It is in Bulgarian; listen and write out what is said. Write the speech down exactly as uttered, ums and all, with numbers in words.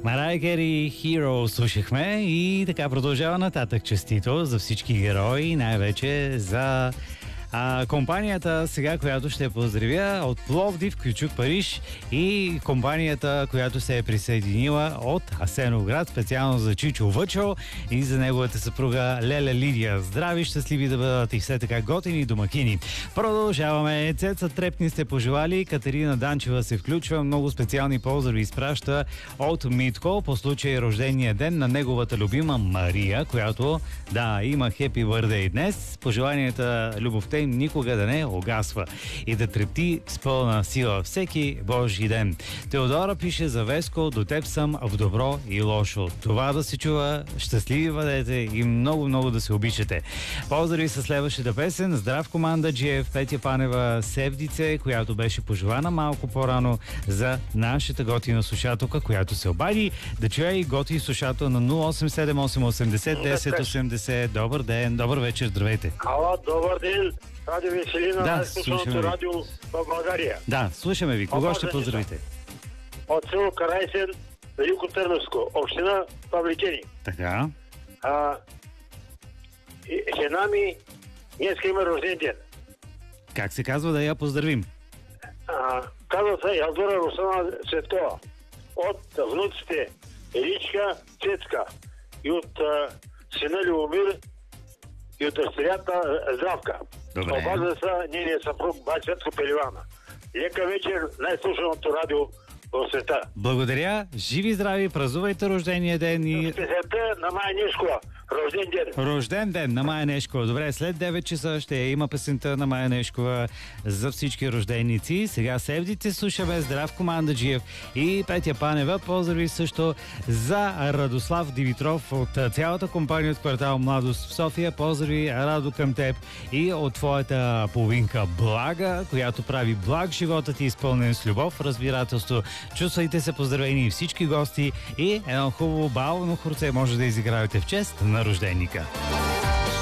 Марая Кери Hero слушахме и така продължава нататък. Честито за всички герои, най-вече за а, компанията сега, която ще поздравя от Пловдив, Кючук, Париж и компанията, която се е присъединила от Асеновград, специално за Чичо Въчо и за неговата съпруга Леля Лидия. Здрави, щастливи да бъдат и все така готини домакини. Продължаваме. Цеца Трепни сте пожелали. Катерина Данчева се включва. Много специални поздрави изпраща от Митко по случай рождения ден на неговата любима Мария, която, да, има хепи бърдей днес. Пожеланията, любовта им никога да не огасва и да трепти с пълна сила всеки Божи ден. Теодора пише за Веско: до теб съм в добро и лошо. Това да се чува, щастливи бъдете и много-много да се обичате. Поздрави с следващата песен. Здрав, команда Джиев, Петя Панева, Севдице, която беше пожелана малко по-рано за нашата готина слушателка, която се обади да чуе и готин слушател на нула осем седем осем осемдесет десет осемдесет. Добър ден, добър вечер, здравейте. Ало, добър ден. Радио Веселина, да, най-слушаното радио в България. Да, слушаме ви. Кого ще поздравите? От село Карайсен, Велико Търновско, община Павликени. Така. А, и, жена ми днеска има рожден ден. Как се казва, да я поздравим? А, казва се Ялдора Русана Цветкова. От внуците Еличка, Цецка и от а, сина Любомир и от дъщерята Здравка. Добре. Обажда са нейният съпруг бай Цветко Пеливана. Лека вечер, най-слушаното радио в света. Благодаря, живи и здрави, празнувайте рождения ден и... Песента на Майя Нешкова. Рожден ден. Рожден ден на Майя Нешкова. Добре, след девет часа ще има песента на Майя Нешкова за всички рожденици. Сега Севдите слушаме. Здрав, команда Джиев и Петя Панева. Поздрави също за Радослав Димитров от цялата компания от квартал Младост в София. Поздрави, Радо, към теб и от твоята половинка Блага, която прави благ живота ти, изпълнен с любов, разбирателство. Чувствайте се поздравени всички гости и едно хубаво бално хорце може да изиграете в чест на рожденика.